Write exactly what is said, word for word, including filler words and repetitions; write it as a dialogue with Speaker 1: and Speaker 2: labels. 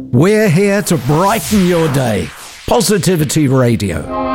Speaker 1: We're here to brighten your day. Positivity Radio.